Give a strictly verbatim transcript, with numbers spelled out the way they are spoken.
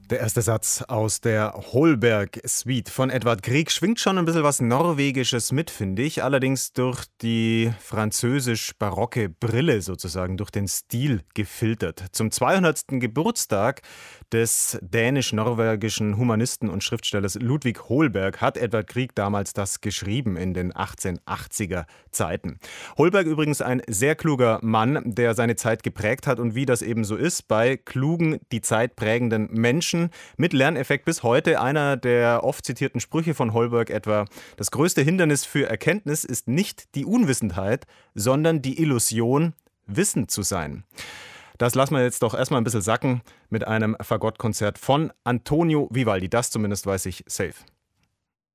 Der erste Satz aus der Holberg-Suite von Edvard Grieg schwingt schon ein bisschen was Norwegisches mit, finde ich. Allerdings durch die französisch-barocke Brille sozusagen, durch den Stil gefiltert. Zum zweihundertsten Geburtstag des dänisch-norwegischen Humanisten und Schriftstellers Ludwig Holberg hat Edvard Grieg damals das geschrieben in den achtzehnhundertachtziger Zeiten. Holberg übrigens ein sehr kluger Mann, der seine Zeit geprägt hat und wie das eben so ist, bei klugen, die Zeit prägenden Menschen mit Lerneffekt bis heute. Einer der oft zitierten Sprüche von Holberg etwa: Das größte Hindernis für Erkenntnis ist nicht die Unwissenheit, sondern die Illusion, wissend zu sein. Das lassen wir jetzt doch erstmal ein bisschen sacken mit einem Fagottkonzert von Antonio Vivaldi. Das zumindest weiß ich safe.